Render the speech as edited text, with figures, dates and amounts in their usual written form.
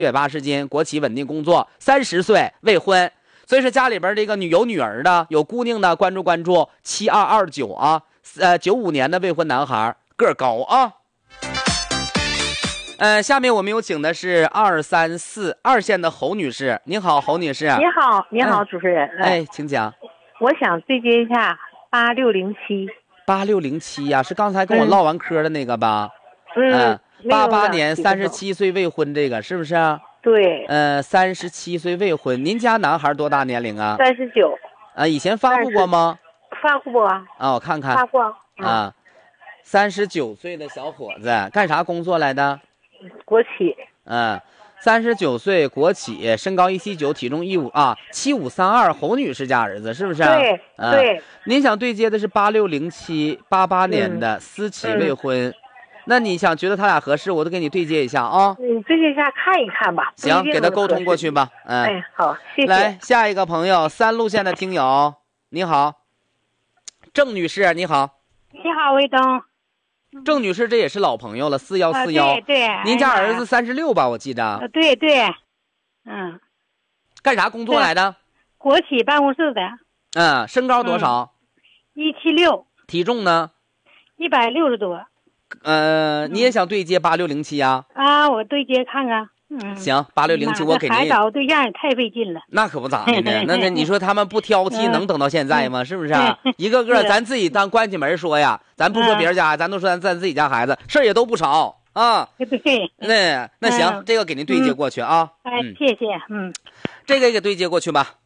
180斤，国企稳定工作，30岁未婚，所以说家里边这个有女儿的有姑娘的，关注7229啊，95年的未婚男孩，个儿高啊。下面我们有请的是234二线的侯女士。您好，侯女士。 你好，主持人。 哎，请讲。 我想对接一下8607。 8607呀，是刚才跟我唠完嗑的那个吧？88年37岁未婚，这个是不是？ 对。 37岁未婚，您家男孩多大年龄啊 ？39。 以前发布过吗？ 发布过啊。 我看看。 发过。 39岁的小伙子，干啥工作来的？ 国企。 39岁国企，身高179，体重7532，侯女士家儿子是不是？ 对。对。 您想对接的是8607 88年的私企未婚，那你想觉得他俩合适，我都给你对接一下啊。 你对接一下看一看吧。 行，给他沟通过去吧。 好，谢谢。 来，下一个朋友，3路线的听友，你好，郑女士，你好。 你好，魏东。 郑女士，这也是老朋友了，4141。 对。 您家儿子36吧，我记着。 对。 干啥工作来的？ 国企办公室的。 身高多少 ？176。 体重呢 ？160多。 你也想对接8607呀？ 我对接看看。 行，8607我给您。 还找对象也太费劲了。 那可不咋的呢。那你说他们不挑剔，能等到现在吗？是不是？一个个咱自己当关起门说呀，咱不说别人家，咱都说咱自己家孩子，事儿也都不少啊。 对。 那行，这个给您对接过去啊。 谢谢。 这个也给对接过去吧。